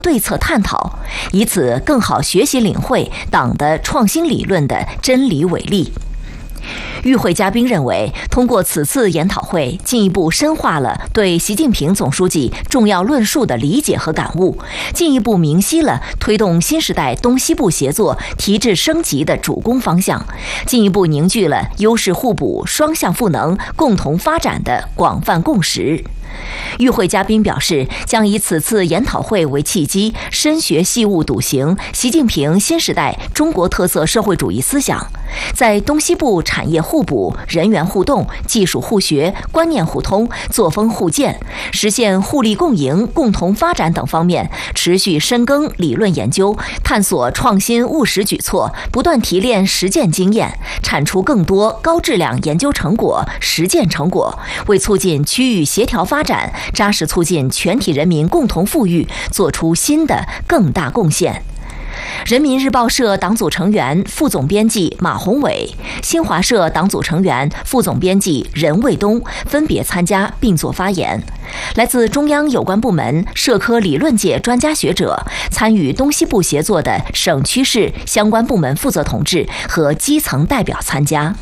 对策探讨，以此更好学习领会党的创新理论的真理伟力。与会嘉宾认为，通过此次研讨会，进一步深化了对习近平总书记重要论述的理解和感悟，进一步明晰了推动新时代东西部协作提质升级的主攻方向，进一步凝聚了优势互补、双向赋能、共同发展的广泛共识。与会嘉宾表示，将以此次研讨会为契机，深学细悟笃行习近平新时代中国特色社会主义思想，在东西部产业互补、人员互动、技术互学、观念互通、作风互鉴，实现互利共赢、共同发展等方面，持续深耕理论研究，探索创新务实举措，不断提炼实践经验，产出更多高质量研究成果、实践成果，为促进区域协调发展、扎实促进全体人民共同富裕做出新的更大贡献。人民日报社党组成员、副总编辑马宏伟，新华社党组成员、副总编辑任卫东分别参加并作发言。来自中央有关部门、社科理论界专家学者，参与东西部协作的省区市相关部门负责同志和基层代表参加。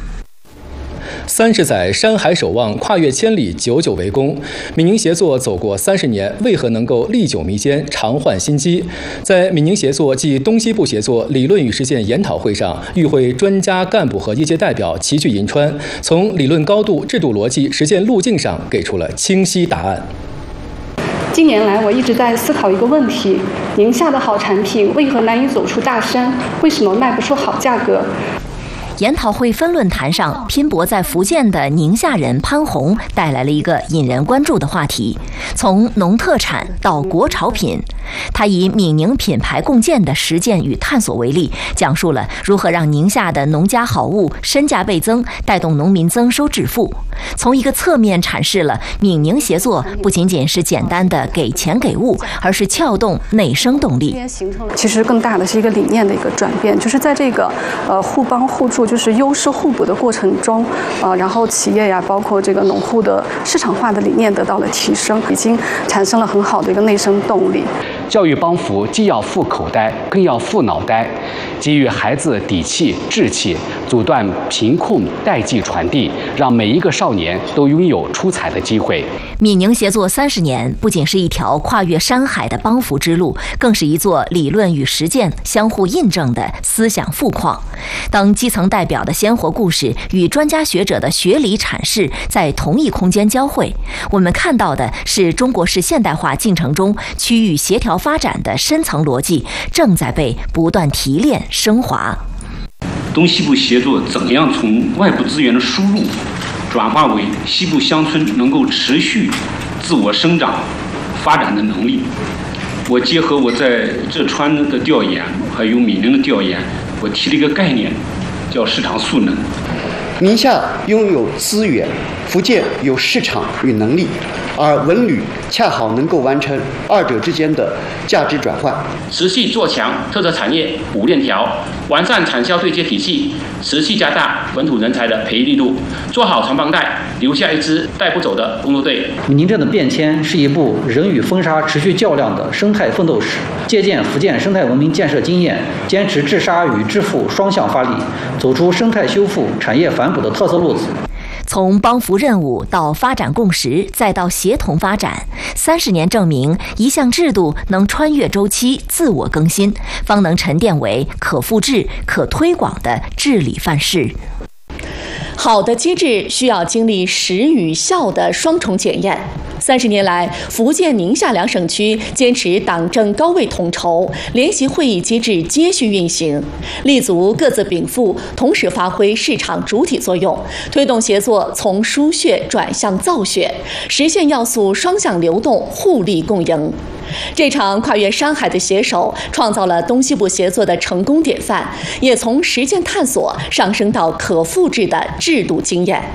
30载山海守望，跨越千里，久久为功。闽宁协作走过30年，为何能够历久弥坚、常焕新机？在闽宁协作暨东西部协作理论与实践研讨会上，与会专家干部和业界代表齐聚银川，从理论高度、制度逻辑、实践路径上给出了清晰答案。 近年来，我一直在思考一个问题：宁夏的好产品为何难以走出大山？为什么卖不出好价格？ 研讨会分论坛上，拼搏在福建的宁夏人潘红带来了一个引人关注的话题：从农特产到国潮品。他以闽宁品牌共建的实践与探索为例，讲述了如何让宁夏的农家好物身价倍增，带动农民增收致富。从一个侧面阐释了闽宁协作不仅仅是简单的给钱给物，而是撬动内生动力。 其实更大的是一个理念的一个转变，就是在这个互帮互助，就是优势互补的过程中，然后企业呀，包括这个农户的市场化的理念得到了提升，已经产生了很好的一个内生动力。 教育帮扶既要富口袋，更要富脑袋，给予孩子底气、志气，阻断贫困代际传递，让每一个少年都拥有出彩的机会。 闽宁协作30年，不仅是一条跨越山海的帮扶之路，更是一座理论与实践相互印证的思想富矿。当基层代表的鲜活故事与专家学者的学理阐释在同一空间交汇，我们看到的是中国式现代化进程中区域协调发展的深层逻辑正在被不断提炼升华。 东西部协作怎样从外部资源的输入转化为西部乡村能够持续自我生长发展的能力？我结合我在浙川的调研，还有闽宁的调研，我提了一个概念，叫市场赋能。 宁夏拥有资源，福建有市场与能力，而文旅恰好能够完成二者之间的价值转换。 持续做强特色产业五链条，完善产销对接体系，持续加大本土人才的培育力度，做好传帮带，留下一支带不走的工作队。 闽宁镇的变迁是一部人与风沙持续较量的生态奋斗史，借鉴福建生态文明建设经验，坚持治沙与治富双向发力，走出生态修复、产业反哺的特色路子。 从帮扶任务到发展共识，再到协同发展，30年证明，一项制度能穿越周期、自我更新，方能沉淀为可复制、可推广的治理范式。 好的机制需要经历实与效的双重检验。30年来，福建、宁夏两省区坚持党政高位统筹，联席会议机制接续运行，立足各自禀赋，同时发挥市场主体作用，推动协作从输血转向造血，实现要素双向流动、互利共赢。这场跨越山海的携手，创造了东西部协作的成功典范，也从实践探索上升到可复制的制度经验。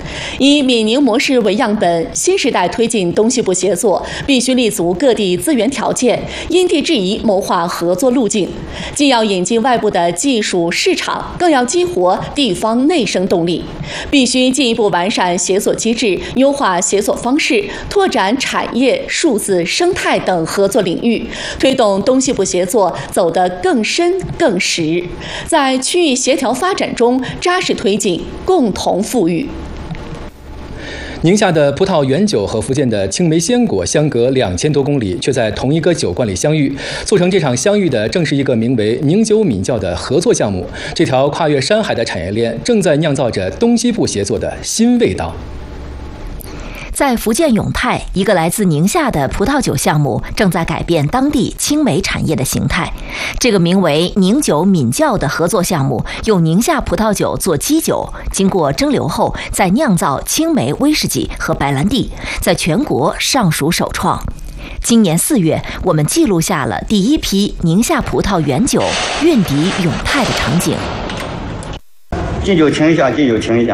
以闽宁模式为样本，新时代推进东西部协作，必须立足各地资源条件，因地制宜谋划合作路径，既要引进外部的技术市场，更要激活地方内生动力。必须进一步完善协作机制，优化协作方式，拓展产业、数字、生态等合作领域，推动东西部协作走得更深更实，在区域协调发展中扎实推进，共同富裕。 宁夏的葡萄原酒和福建的青梅鲜果相隔2000多公里，却在同一个酒馆里相遇。促成这场相遇的，正是一个名为宁酒闽窖的合作项目。这条跨越山海的产业链，正在酿造着东西部协作的新味道。 在福建永泰，一个来自宁夏的葡萄酒项目正在改变当地青梅产业的形态。这个名为宁酒闽窖的合作项目，用宁夏葡萄酒做基酒，经过蒸馏后再酿造青梅威士忌和白兰地，在全国尚属首创。今年4月，我们记录下了第一批宁夏葡萄原酒运抵永泰的场景。 敬酒请一下，敬酒请一下。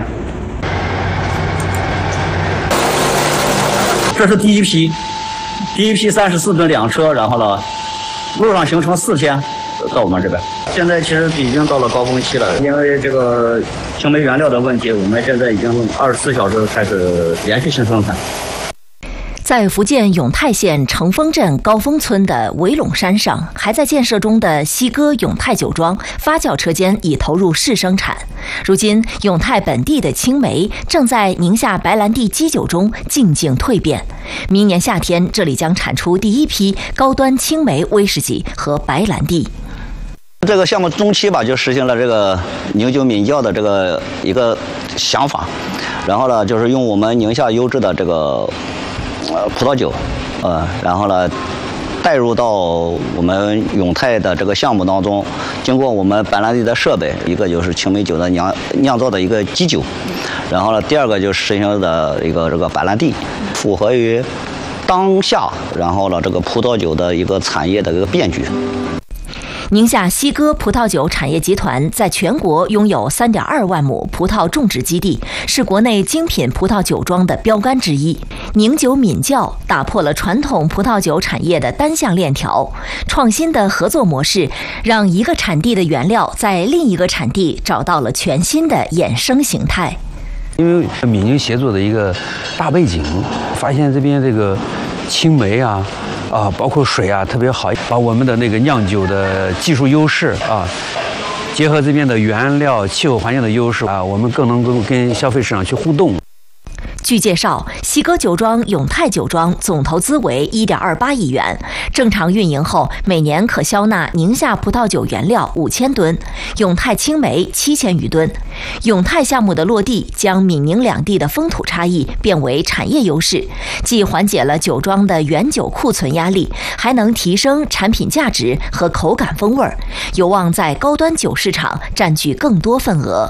这是第一批34吨2车，然后呢，路上行程4天到我们这边。现在其实已经到了高峰期了，因为这个青梅原料的问题，我们现在已经24小时开始连续性生产。 在福建永泰县成丰镇高峰村的围陇山上，还在建设中的西哥永泰酒庄发酵车间已投入试生产。如今，永泰本地的青梅正在宁夏白兰地基酒中静静蜕变。明年夏天，这里将产出第一批高端青梅威士忌和白兰地。 这个项目中期吧，就实行了这个宁酒闽窖的这个一个想法，然后呢，就是用我们宁夏优质的这个葡萄酒，然后呢，带入到我们永泰的这个项目当中，经过我们白兰地的设备，一个就是青梅酒的酿造的一个基酒，然后呢，第二个就是实行的一个这个白兰地，符合于当下，然后呢，这个葡萄酒的一个产业的一个变局。 宁夏西哥葡萄酒产业集团在全国拥有3.2万亩葡萄种植基地，是国内精品葡萄酒庄的标杆之一。宁酒闽窖打破了传统葡萄酒产业的单向链条，创新的合作模式让一个产地的原料在另一个产地找到了全新的衍生形态。 因为闽宁协作的一个大背景，发现这边这个青梅包括水特别好，把我们的那个酿酒的技术优势结合这边的原料、气候环境的优势我们更能够跟消费市场去互动。 据介绍，西哥酒庄永泰酒庄总投资为1.28亿元，正常运营后每年可销纳宁夏葡萄酒原料5000吨，永泰青梅7000余吨。永泰项目的落地，将闽宁两地的风土差异变为产业优势，既缓解了酒庄的原酒库存压力，还能提升产品价值和口感风味，有望在高端酒市场占据更多份额。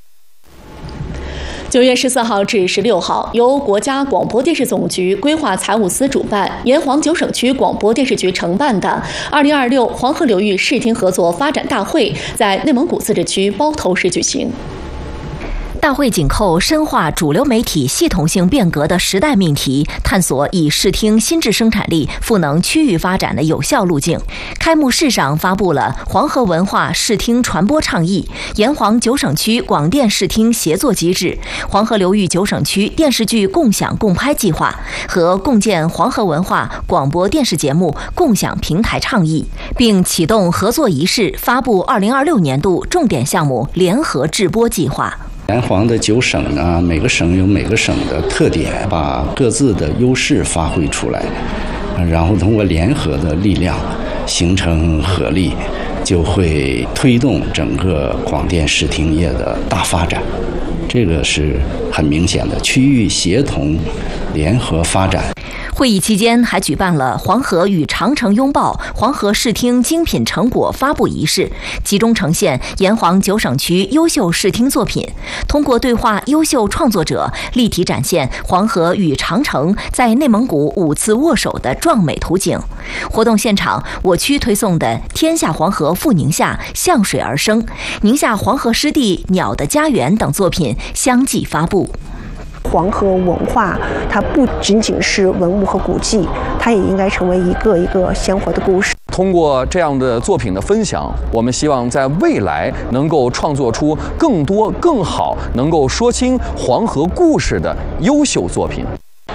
9月14号至16号，由国家广播电视总局规划财务司主办，沿黄九省区广播电视局承办的2026黄河流域视听合作发展大会在内蒙古自治区包头市举行。 大会紧扣深化主流媒体系统性变革的时代命题，探索以视听新质生产力赋能区域发展的有效路径。开幕式上发布了黄河文化视听传播倡议、沿黄九省区广电视听协作机制、黄河流域九省区电视剧共享共拍计划和共建黄河文化广播电视节目共享平台倡议，并启动合作仪式，发布2026年度重点项目联合制播计划。 沿黄的9省呢，每个省有每个省的特点，把各自的优势发挥出来，然后通过联合的力量形成合力，就会推动整个广电视听业的大发展。这个是很明显的区域协同联合发展。 会议期间还举办了黄河与长城拥抱黄河视听精品成果发布仪式，集中呈现沿黄九省区优秀视听作品，通过对话优秀创作者，立体展现黄河与长城在内蒙古5次握手的壮美图景。活动现场，我区推送的天下黄河赴宁夏向水而生、宁夏黄河湿地鸟的家园等作品相继发布。 黄河文化，它不仅仅是文物和古迹，它也应该成为一个一个鲜活的故事。 通过这样的作品的分享，我们希望在未来能够创作出更多、更好、能够说清黄河故事的优秀作品。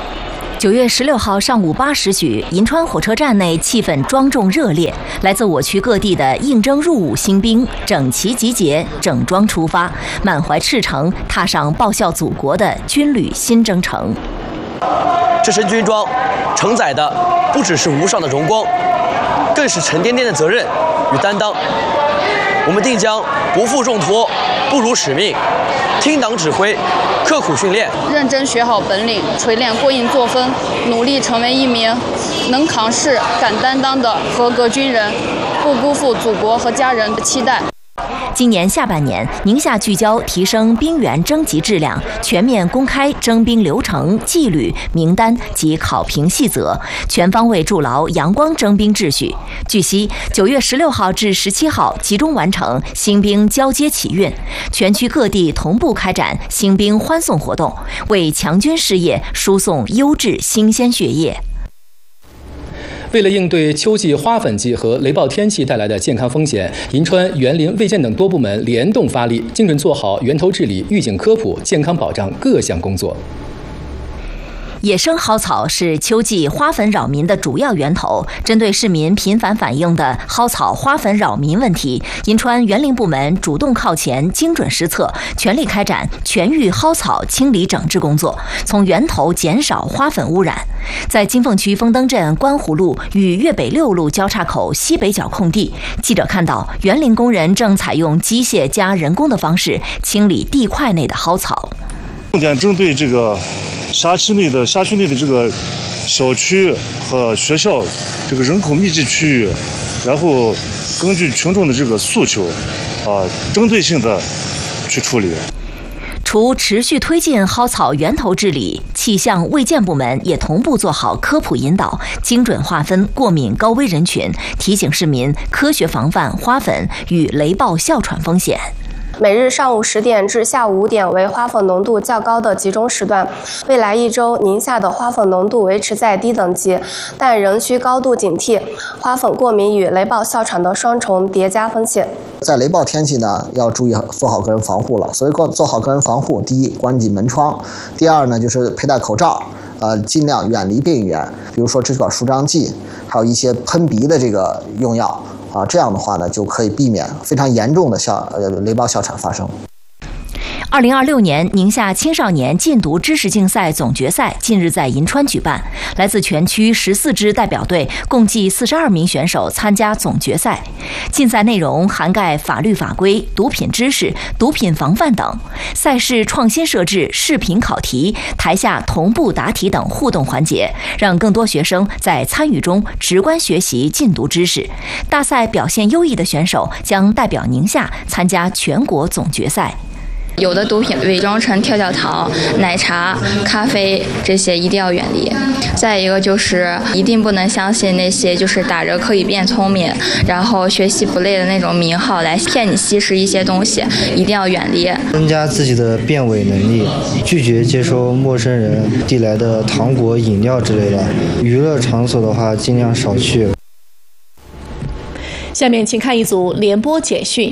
9月16号上午8时许，银川火车站内气氛庄重热烈，来自我区各地的应征入伍新兵整齐集结，整装出发，满怀赤诚，踏上报效祖国的军旅新征程。 这身军装承载的不只是无上的荣光，更是沉甸甸的责任与担当。我们定将不负重托，不辱使命，听党指挥，刻苦训练， 认真学好本领，锤炼过硬作风，努力成为一名能扛事、敢担当的合格军人，不辜负祖国和家人的期待。 今年下半年，宁夏聚焦提升兵员征集质量，全面公开征兵流程、纪律、名单及考评细则，全方位筑牢阳光征兵秩序。据悉，9月16号至17号集中完成新兵交接启运，全区各地同步开展新兵欢送活动，为强军事业输送优质新鲜血液。 为了应对秋季花粉季和雷暴天气带来的健康风险，银川、园林、卫健等多部门联动发力，精准做好源头治理、预警科普、健康保障各项工作。 野生蒿草是秋季花粉扰民的主要源头。针对市民频繁反映的蒿草花粉扰民问题，银川园林部门主动靠前，精准施策，全力开展全域蒿草清理整治工作，从源头减少花粉污染。在金凤区枫灯镇观湖路与粤北6路交叉口西北角空地，记者看到园林工人正采用机械加人工的方式清理地块内的蒿草。 重点针对这个辖区内的这个小区和学校这个人口密集区域，然后根据群众的这个诉求，针对性的去处理。 除持续推进蒿草源头治理，气象卫健部门也同步做好科普引导，精准划分过敏高危人群，提醒市民科学防范花粉与雷暴哮喘风险。 每日上午10点至下午5点为花粉浓度较高的集中时段。未来1周，宁夏的花粉浓度维持在低等级，但仍需高度警惕花粉过敏与雷暴哮喘的双重叠加风险。 在雷暴天气呢，要注意做好个人防护了。所以做好个人防护，第一，关紧门窗；第二呢，就是佩戴口罩，尽量远离病源，比如说支气舒张剂，还有一些喷鼻的这个用药。这样的话呢，就可以避免非常严重的雷暴哮喘发生。 2026年宁夏青少年禁毒知识竞赛总决赛近日在银川举办，来自全区14支代表队，共计42名选手参加总决赛。竞赛内容涵盖法律法规、毒品知识、毒品防范等。赛事创新设置视频考题、台下同步答题等互动环节，让更多学生在参与中直观学习禁毒知识。大赛表现优异的选手将代表宁夏参加全国总决赛。 有的毒品伪装成跳跳糖、奶茶、咖啡，这些一定要远离。再一个就是一定不能相信那些就是打着可以变聪明，然后学习不累的那种名号来骗你吸食一些东西，一定要远离。 增加自己的辨伪能力，拒绝接收陌生人递来的糖果、饮料之类的。娱乐场所的话，尽量少去。 下面请看一组联播简讯。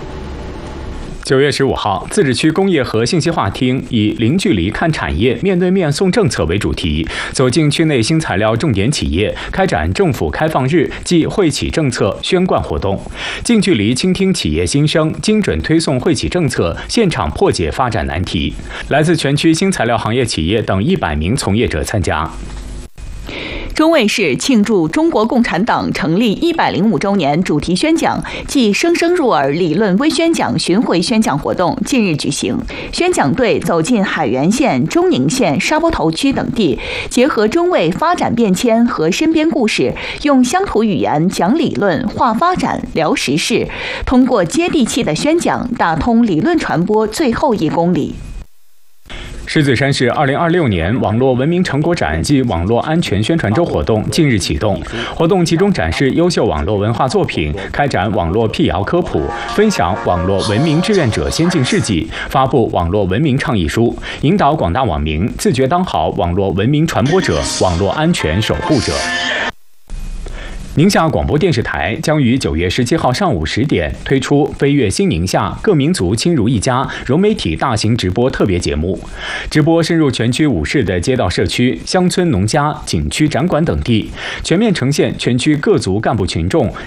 9月15号，自治区工业和信息化厅以零距离看产业、面对面送政策为主题，走进区内新材料重点企业，开展政府开放日暨惠企政策宣贯活动，近距离倾听企业心声，精准推送惠企政策，现场破解发展难题。来自全区新材料行业企业等100名从业者参加。 中卫市庆祝中国共产党成立105周年主题宣讲暨声声入耳理论微宣讲巡回宣讲活动近日举行。宣讲队走进海原县、中宁县、沙坡头区等地，结合中卫发展变迁和身边故事，用乡土语言讲理论、话发展、聊时事，通过接地气的宣讲，打通理论传播最后1公里。 狮子山市2026年网络文明成果展暨网络安全宣传周活动近日启动，活动集中展示优秀网络文化作品，开展网络辟谣科普，分享网络文明志愿者先进事迹，发布网络文明倡议书，引导广大网民自觉当好网络文明传播者、网络安全守护者。宁夏广播电视台将于9月17号上午10点推出《飞跃新宁夏，各民族亲如一家》融媒体大型直播特别节目，直播深入全区5市的街道社区、乡村农家、景区展馆等地，全面呈现全区各族干部群众